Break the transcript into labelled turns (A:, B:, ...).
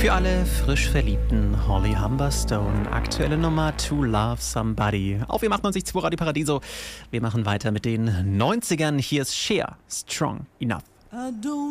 A: Für alle frisch Verliebten, Holly Humberstone, aktuelle Nummer To Love Somebody. Auf ihr macht man sich zu Radio Paradiso. Wir machen weiter mit den 90ern. Hier ist Cher, Strong Enough.